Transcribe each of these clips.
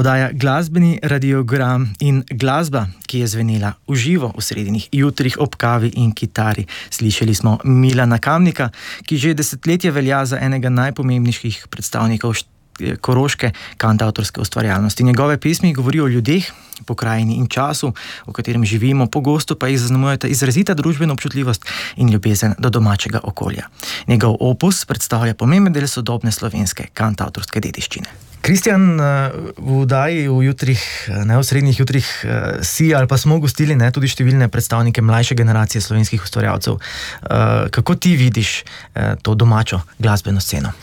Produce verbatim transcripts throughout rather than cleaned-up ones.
Oddaja Glasbeni radiogram in glasba, ki je zvenela v živo v srednjih jutrih ob kavi in kitari. Slišali smo Milana Kamnika, ki že desetletje velja za enega najpomembnejših predstavnikov koroške kantavtorske ustvarjalnosti. Njegove pesmi govorijo o ljudeh, pokrajini in času, v katerem živimo, pogosto pa jih zaznamujeta izrazita družbena občutljivost in ljubezen do domačega okolja. Njegov opus predstavlja pomemben del sodobne slovenske kantavtorske dediščine. Kristjan, v oddaji v jutrih, ne v srednjih jutrih, si ali pa smo gostili ne, tudi številne predstavnike mlajše generacije slovenskih ustvarjalcev. Kako ti vidiš to domačo glasbeno sceno?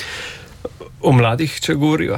O mladih, če govorijo,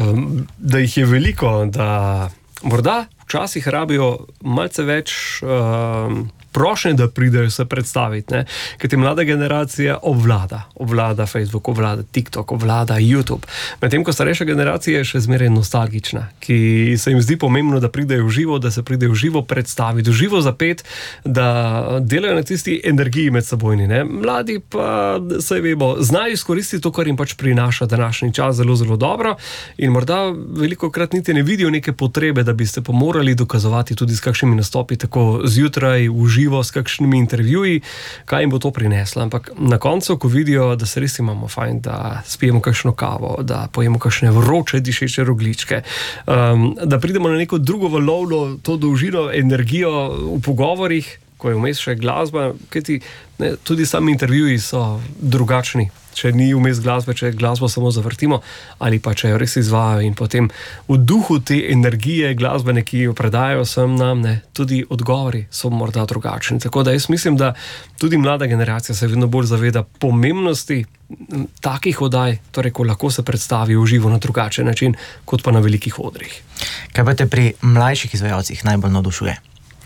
da jih je veliko, da morda včasih rabijo malce več um, prošnje, da pridejo se predstaviti, ne? Ker ti mlada generacija obvlada, obvlada Facebook, obvlada TikTok, obvlada YouTube. Medtem ko starejša generacija je še zmeraj nostalgična, ki se jim zdi pomembno, da pridejo v živo, da se pridejo v živo predstaviti, v živo zapet, da delajo na tisti energiji med sebojni, ne? Mladi pa, saj vemo, znajo izkoristiti to, kar jim pač prinaša današnji čas zelo, zelo dobro in morda velikokrat niti ne vidijo neke potrebe, da bi se pa morali dokazovati tudi s kakšnimi nastopi, tako zjutraj v živo, s kakšnimi intervjuji, kaj jim bo to prineslo. Ampak na koncu, ko vidijo, da se res imamo fajn, da spijemo kakšno kavo, da pojemo kakšne vroče dišeče rogljičke, um, da pridemo na neko drugo valovno, to dolžino, energijo v pogovorih, ko je vmes še glasba, kajti ne, tudi sami intervjuji so drugačni. Če ni vmes glasbe, če glasbo samo zavrtimo, ali pa če jo res izvajajo in potem v duhu te energije glasbene, ki jo predajajo sem nam, ne, tudi odgovori so morda drugačni. Tako da jaz mislim, da tudi mlada generacija se vedno bolj zaveda pomembnosti takih oddaj, torej ko lahko se predstavi v živo na drugačen način, kot pa na velikih odrih. Kaj pa te pri mlajših izvajalcih najbolj navdušuje?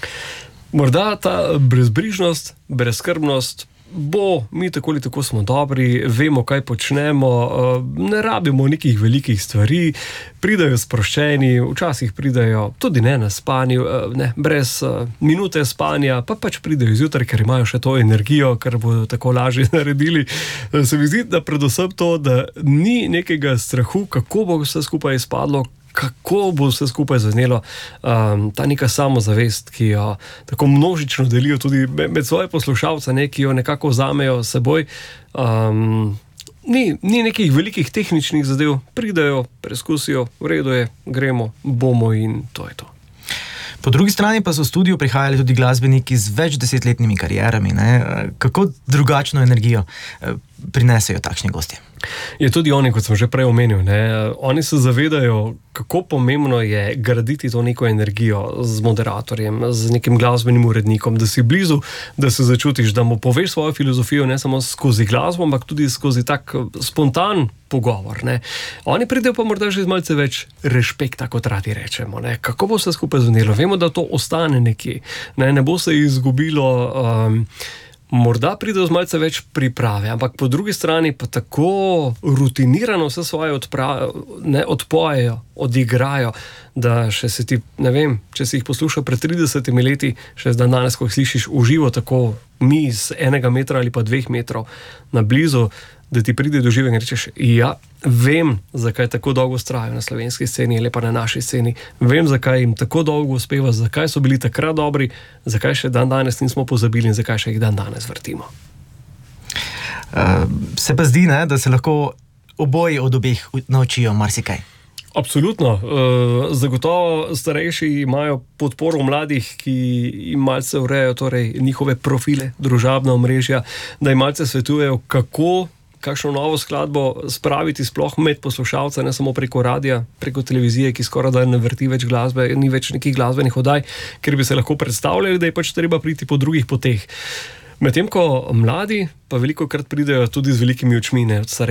Morda ta brezbrižnost, brezskrbnost, bo, mi tako ali tako smo dobri, vemo, kaj počnemo, ne rabimo nekih velikih stvari, pridajo sproščeni, včasih pridajo tudi ne na spanju, ne, brez minute spanja, pa pač pridajo zjutraj, ker imajo še to energijo, ker bodo tako lažje naredili. Se mi zdi, da predvsem to, da ni nekega strahu, kako bo vse skupaj izpadlo, kako bo vse skupaj zaznelo, um, ta neka samozavest, ki jo tako množično delijo tudi med svoje poslušalce, ne, ki jo nekako vzamejo s seboj. Um, ni, ni nekih velikih tehničnih zadev, pridejo, preskusijo, v redu je, gremo, bomo in to je to. Po drugi strani pa so v studiu prihajali tudi glasbeniki z več desetletnimi karierami. Ne? Kako drugačno energijo prinesejo takšni gostje? Je tudi oni, kot sem že prej omenil, ne? Oni se zavedajo, kako pomembno je graditi to neko energijo z moderatorjem, z nekim glasbenim urednikom, da si blizu, da se začutiš, da mu poveš svojo filozofijo ne samo skozi glasbo, ampak tudi skozi tak spontan pogovor. Ne? Oni pridejo pa morda že z malce več rešpekta, kot radi rečemo. Ne? Kako bo vse skupaj zvenelo? Vemo, da to ostane nekje. Ne, ne bo se izgubilo... Um, Morda pridejo z malce več priprave, ampak po drugi strani pa tako rutinirano vse svoje odpra- ne, odpojejo, odigrajo, da še se ti, ne vem, če si jih poslušal pred tridesetimi leti, še zdaj danes, ko jih slišiš v živo, tako mi z enega metra ali pa dveh metrov na blizu, da ti pride do živega in rečeš, ja, vem, zakaj tako dolgo vztrajajo na slovenski sceni ali pa na naši sceni, vem, zakaj jim tako dolgo uspeva, zakaj so bili takrat dobri, zakaj še dan danes nismo pozabili in zakaj še jih dan danes vrtimo. Uh, se pa zdi, ne, da se lahko oboji od obeh naučijo marsikaj. Absolutno. Zagotovo starejši imajo podporo mladih, ki jim malce urejajo torej njihove profile, družabna omrežja, da jim malce svetujejo, kako kakšno novo skladbo spraviti sploh med poslušalce, ne samo preko radija, preko televizije, ki skoraj da ne vrti več glasbe, ni več nekih glasbenih oddaj, ker bi se lahko predstavljali, da je pač treba priti po drugih poteh. Medtem ko mladi pa velikokrat pridejo tudi z velikimi očmi, ne, od starejših.